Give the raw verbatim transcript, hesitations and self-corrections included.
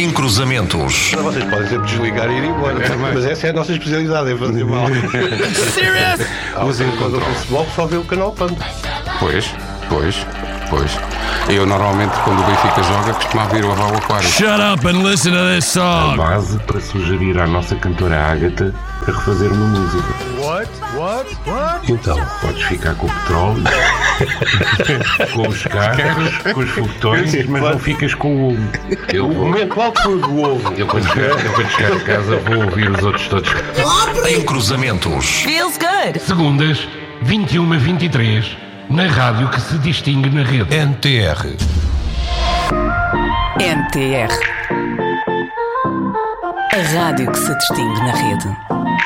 Em cruzamentos. Vocês podem sempre desligar e ir embora, mas essa é a nossa especialidade, é fazer mal. Serious? Mas quando o futebol só vê o canal Panda. Pois, pois, pois. Eu normalmente quando o Benfica joga costumava ir ao aquário. Shut up and listen to this song. Base para sugerir à nossa cantora Ágata a refazer uma música. What? What? What? Então, podes ficar com o petróleo, com os carros, com os foguetões, mas não ficas com o ovo. Eu O vou, momento alto foi o do ovo. eu quando chegar, eu quando chegar a casa vou ouvir os outros todos. Em cruzamentos. Feels good. Segundas, vinte e uma a vinte e três, na rádio que se distingue na rede. N T R. N T R. A rádio que se distingue na rede.